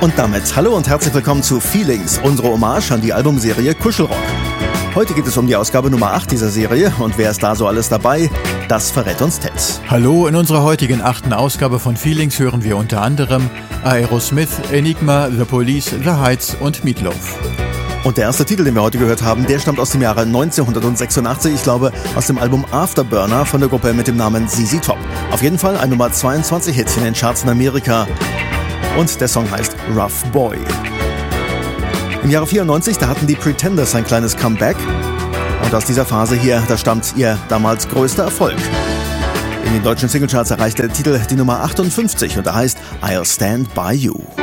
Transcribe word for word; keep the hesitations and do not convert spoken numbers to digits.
Und damit hallo und herzlich willkommen zu Feelings, unsere Hommage an die Albumserie Kuschelrock. Heute geht es um die Ausgabe Nummer acht dieser Serie und wer ist da so alles dabei? Das verrät uns Ted. Hallo, in unserer heutigen achten Ausgabe von Feelings hören wir unter anderem Aerosmith, Enigma, The Police, The Heights und Meatloaf. Und der erste Titel, den wir heute gehört haben, der stammt aus dem Jahre neunzehnhundertsechsundachtzig, ich glaube aus dem Album Afterburner von der Gruppe mit dem Namen Z Z Top. Auf jeden Fall ein Nummer zweiundzwanzig Hit in den Charts in Amerika und der Song heißt Rough Boy. Im Jahre vierundneunzig, da hatten die Pretenders ein kleines Comeback und aus dieser Phase hier, da stammt ihr damals größter Erfolg. In den deutschen Singlecharts erreicht der Titel die Nummer achtundfünfzig und er heißt I'll Stand By You.